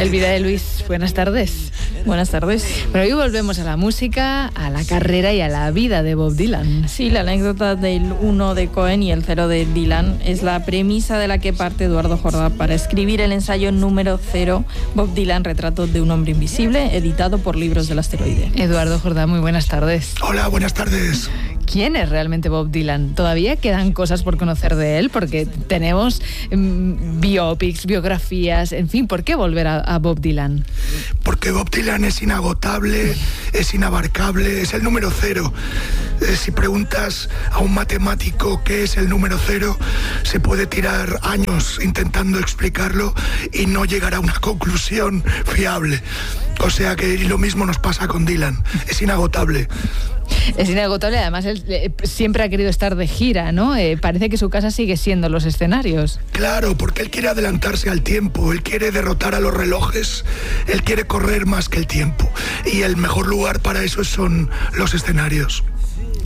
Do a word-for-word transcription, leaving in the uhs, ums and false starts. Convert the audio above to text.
Elvira de Luis, buenas tardes. Buenas tardes. Pero hoy volvemos a la música, a la carrera y a la vida de Bob Dylan. Sí, la anécdota del uno de Cohen y el cero de Dylan es la premisa de la que parte Eduardo Jordá para escribir el ensayo número cero, Bob Dylan, retrato de un hombre invisible, editado por Libros del Asteroide. Eduardo Jordá, muy buenas tardes. Hola, buenas tardes. ¿Quién es realmente Bob Dylan? ¿Todavía quedan cosas por conocer de él? Porque tenemos um, biopics, biografías, en fin, ¿por qué volver a, a Bob Dylan? Porque Bob Dylan es inagotable, es inabarcable, es el número cero. Eh, si preguntas a un matemático qué es el número cero, se puede tirar años intentando explicarlo y no llegar a una conclusión fiable. O sea que lo mismo nos pasa con Dylan, es inagotable. Es inagotable, además él eh, siempre ha querido estar de gira, ¿no? Eh, parece que su casa sigue siendo los escenarios. Claro, porque él quiere adelantarse al tiempo, él quiere derrotar a los relojes, él quiere correr más que el tiempo. Y el mejor lugar para eso son los escenarios.